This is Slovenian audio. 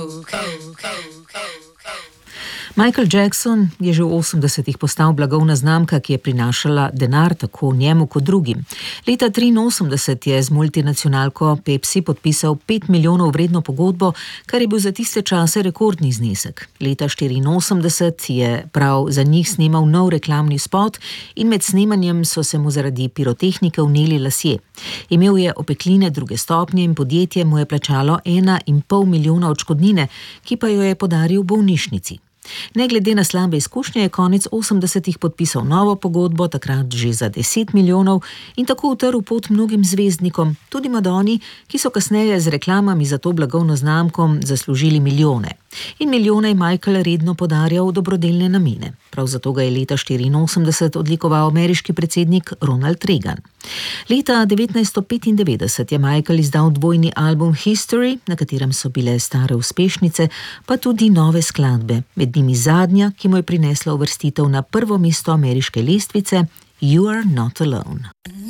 Michael Jackson je že v 80-ih postal blagovna znamka, ki je prinašala denar tako njemu kot drugim. Leta 1983 je z multinacionalko Pepsi podpisal 5 milijonov vredno pogodbo, kar je bil za tiste čase rekordni znesek. Leta 1984 je prav za njih snemal nov reklamni spot in med snemanjem so se mu zaradi pirotehnike vneli lasje. Imel je opekline druge stopnje in podjetje mu je plačalo 1,5 milijona odškodnine, ki pa jo je podaril bolnišnici. Ne glede na slabe izkušnje je konec 80-ih podpisal novo pogodbo, takrat že za 10 milijonov in tako utrl pot mnogim zvezdnikom, tudi Madoni, ki so kasneje z reklamami za to blagovno znamko zaslužili milijone. In milijone je Michael redno podarjal v dobrodelne namene. Prav zato ga je leta 1984 odlikoval ameriški predsednik Ronald Reagan. Leta 1995 je Michael izdal dvojni album History, na katerem so bile stare uspešnice, pa tudi nove skladbe, med njimi zadnja, ki mu je prinesla uvrstitev na prvo mesto ameriške lestvice You Are Not Alone.